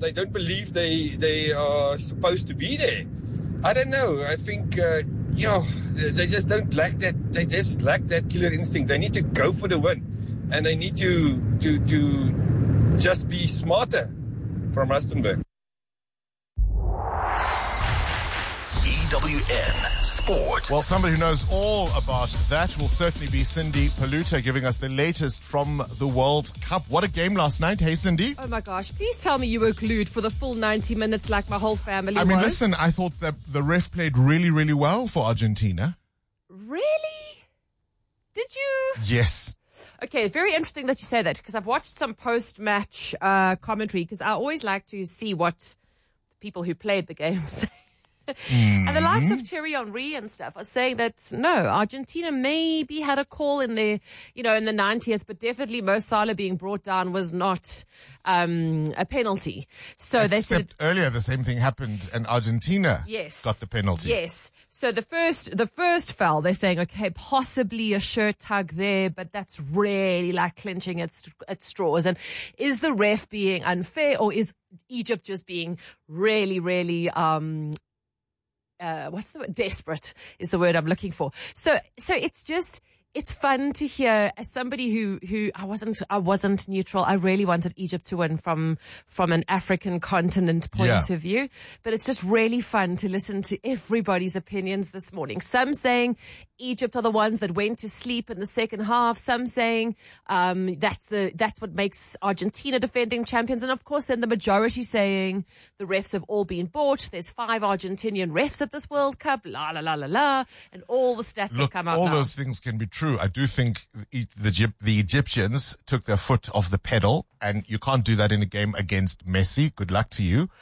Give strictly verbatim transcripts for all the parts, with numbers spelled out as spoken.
they don't believe they they are supposed to be there. I don't know. I think, uh, you know, they just don't lack that. They just lack that killer instinct. They need to go for the win, and they need to to to just be smarter from Rustenburg. E W N Sport. Well, somebody who knows all about that will certainly be Cindy Paluta, giving us the latest from the World Cup. What a game last night. Hey, Cindy. Oh, my gosh. Please tell me you were glued for the full ninety minutes like my whole family I mean, was. listen, I thought that the ref played really, really well for Argentina. Really? Did you? Yes. Okay, very interesting that you say that, because I've watched some post-match uh, commentary, because I always like to see what people who played the game say. Mm. And the likes of Thierry Henry and stuff are saying that, no, Argentina maybe had a call in the, you know, in the ninetieth, but definitely Mo Salah being brought down was not um, a penalty. So Except they said earlier the same thing happened and Argentina yes, got the penalty. Yes. So the first, the first foul, they're saying, okay, possibly a shirt tug there, but that's really like clinching at, at straws. And is the ref being unfair, or is Egypt just being really, really, um, Uh, what's the word? Desperate is the word I'm looking for. So, so it's just, it's fun to hear as somebody who, who I wasn't, I wasn't neutral. I really wanted Egypt to win from, from an African continent point Yeah. of view. But it's just really fun to listen to everybody's opinions this morning. Some saying Egypt are the ones that went to sleep in the second half. Some saying, um, that's the, that's what makes Argentina defending champions. And of course, then the majority saying the refs have all been bought. There's five Argentinian refs at this World Cup, la, la, la, la, la. And all the stats Look, have come out all now. those things can be true. I do think the, the, the Egyptians took their foot off the pedal, and you can't do that in a game against Messi. Good luck to you.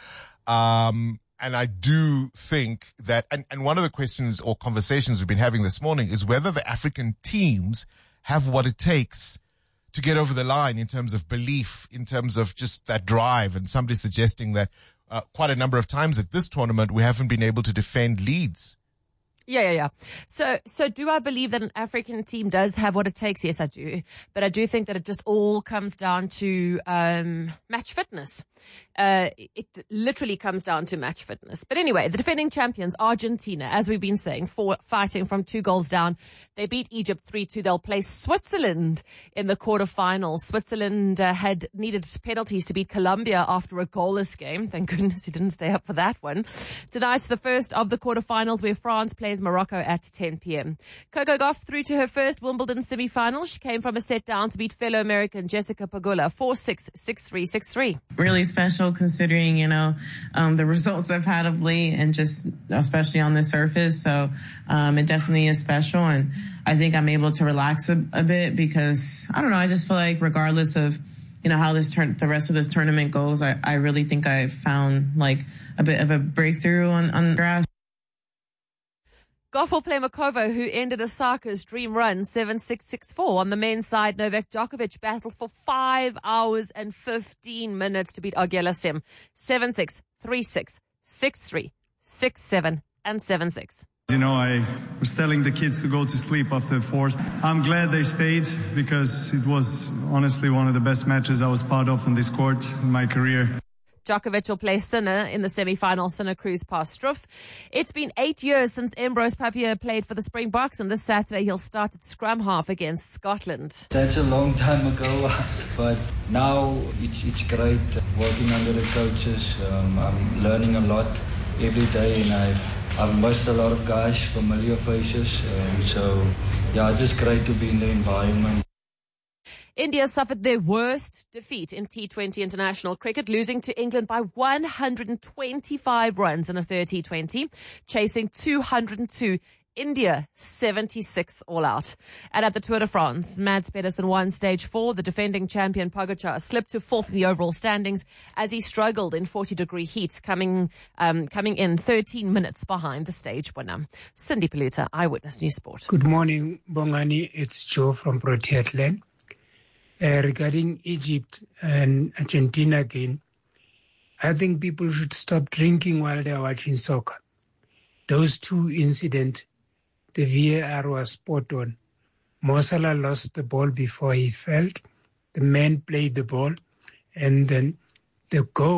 Um, And I do think that, and, and one of the questions or conversations we've been having this morning is whether the African teams have what it takes to get over the line in terms of belief, in terms of just that drive. And somebody's suggesting that uh, quite a number of times at this tournament, we haven't been able to defend leads. Yeah, yeah, yeah. So, so do I believe that an African team does have what it takes? Yes, I do. But I do think that it just all comes down to um, match fitness. Uh, it literally comes down to match fitness. But anyway, the defending champions, Argentina, as we've been saying, for fighting from two goals down. They beat Egypt three two. They'll play Switzerland in the quarterfinals. Switzerland uh, had needed penalties to beat Colombia after a goalless game. Thank goodness you didn't stay up for that one. Tonight's the first of the quarterfinals, where France plays Morocco at ten p.m. Coco Gauff through to her first Wimbledon semi-final. She came from a set down to beat fellow American Jessica Pegula four six, six three, six three. Really special considering, you know, um, the results I've had of late, and just especially on the surface. So um, it definitely is special. And I think I'm able to relax a, a bit because, I don't know, I just feel like regardless of, you know, how this turn, the rest of this tournament goes, I, I really think I've found like a bit of a breakthrough on, on grass. Gauff will play Makova, who ended Osaka's dream run seven six, six four. On the men's side, Novak Djokovic battled for five hours and fifteen minutes to beat Auger-Aliassime seven six, three six, six three, six seven, and seven six. You know, I was telling the kids to go to sleep after the fourth. I'm glad they stayed because it was honestly one of the best matches I was part of on this court in my career. Djokovic will play Sinner in the semi-final. Sinner cruise past Struff. It's been eight years since Ambrose Papier played for the Springboks, and this Saturday he'll start at scrum half against Scotland. That's a long time ago, but now it's it's great working under the coaches. Um, I'm learning a lot every day, and I've I've missed a lot of guys, familiar faces, and so yeah, it's just great to be in the environment. India suffered their worst defeat in T twenty international cricket, losing to England by one hundred twenty-five runs in a third T twenty, chasing two hundred two. India, seventy-six all out. And at the Tour de France, Mads Pedersen won stage four. The defending champion Pogacar slipped to fourth in the overall standings as he struggled in forty degree heat, coming um, coming in thirteen minutes behind the stage winner. Cindy Paluta, Eyewitness News Sport. Good morning, Bongani. It's Joe from Proteatland. Uh, regarding Egypt and Argentina game, I think people should stop drinking while they're watching soccer. Those two incidents, the V A R was spot on. Mo Salah lost the ball before he fell. The man played the ball, and then the goal